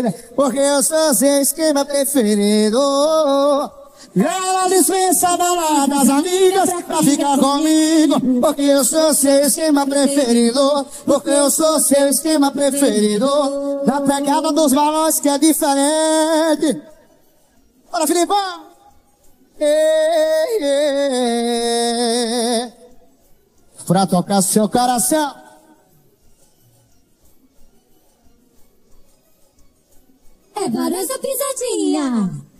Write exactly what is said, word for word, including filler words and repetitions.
porque eu sou seu esquema preferido. Ela dispensa a balada das amigas pra ficar comigo, porque eu sou seu esquema preferido, porque eu sou seu esquema preferido. Da pegada dos balões que é diferente. Bora, Filipão! Ei, ei, pra tocar seu coração. É Barões da Pisadinha.